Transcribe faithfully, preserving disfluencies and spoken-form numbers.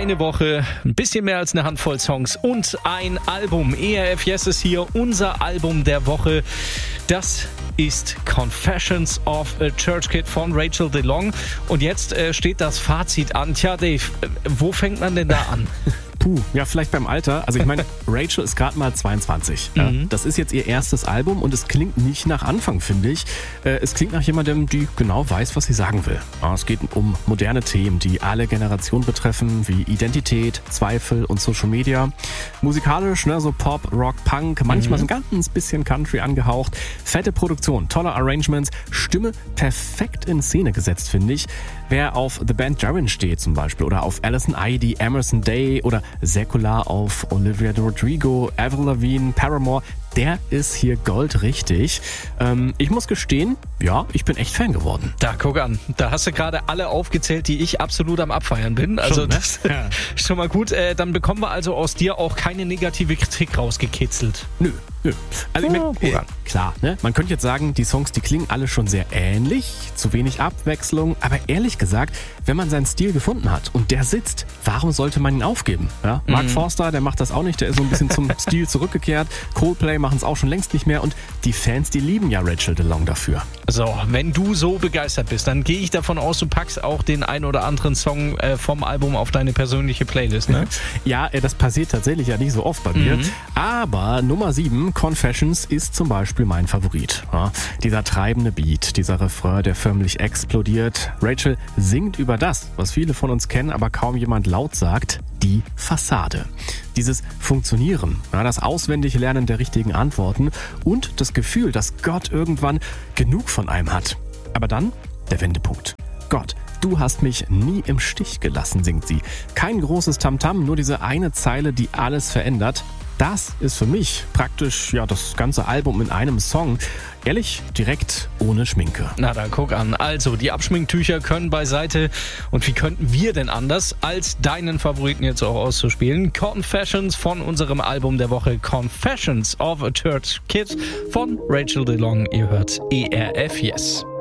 Eine Woche, ein bisschen mehr als eine Handvoll Songs und ein Album. E R F Yes ist hier, unser Album der Woche. Das ist Confessions of a Church Kid von Rachel DeLong. Und jetzt äh, steht das Fazit an. Tja, Dave, äh, wo fängt man denn da an? Puh, ja, vielleicht beim Alter. Also ich meine, Rachel ist gerade mal zweiundzwanzig. Ja. Mhm. Das ist jetzt ihr erstes Album und es klingt nicht nach Anfang, finde ich. Äh, es klingt nach jemandem, die genau weiß, was sie sagen will. Ja, es geht um moderne Themen, die alle Generationen betreffen, wie Identität, Zweifel und Social Media. Musikalisch, ne, so Pop, Rock, Punk, manchmal Mhm. so ein ganz bisschen Country angehaucht. Fette Produktion, tolle Arrangements, Stimme perfekt in Szene gesetzt, finde ich. Wer auf The Band Jarin steht zum Beispiel oder auf Alison Idey, Emerson Day oder säkular auf Olivia Rodrigo, Avril Lavigne, Paramore, der ist hier goldrichtig. Ähm, ich muss gestehen, ja, ich bin echt Fan geworden. Da, guck an. Da hast du gerade alle aufgezählt, die ich absolut am Abfeiern bin. Also Schon, ne? das Ja. ist schon mal gut. Äh, dann bekommen wir also aus dir auch keine negative Kritik rausgekitzelt. Nö, nö. Also ich Ja, mein, gut äh, an. klar, ne? Man könnte jetzt sagen, die Songs, die klingen alle schon sehr ähnlich, zu wenig Abwechslung, aber ehrlich gesagt, wenn man seinen Stil gefunden hat und der sitzt, warum sollte man ihn aufgeben? Ja? Mark Mhm. Forster, der macht das auch nicht, der ist so ein bisschen zum Stil zurückgekehrt. Coldplay machen es auch schon längst nicht mehr und die Fans, die lieben ja Rachel DeLong dafür. So, wenn du so begeistert bist, dann gehe ich davon aus, du packst auch den ein oder anderen Song äh, vom Album auf deine persönliche Playlist, ne? Ja, äh, das passiert tatsächlich ja nicht so oft bei mir. Mhm. Aber Nummer sieben, Confessions, ist zum Beispiel mein Favorit. Ja, dieser treibende Beat, dieser Refrain, der förmlich explodiert. Rachel singt über das, was viele von uns kennen, aber kaum jemand laut sagt, die Fassade. Dieses Funktionieren, ja, das auswendig Lernen der richtigen Antworten und das Gefühl, dass Gott irgendwann genug von einem hat. Aber dann der Wendepunkt. Gott, du hast mich nie im Stich gelassen, singt sie. Kein großes Tamtam, nur diese eine Zeile, die alles verändert. Das ist für mich praktisch ja das ganze Album in einem Song. Ehrlich, direkt ohne Schminke. Na, da guck an. Also, die Abschminktücher können beiseite. Und wie könnten wir denn anders, als deinen Favoriten jetzt auch auszuspielen? Confessions von unserem Album der Woche, Confessions of a Church Kid von Rachel DeLong. Ihr hört E R F Yes.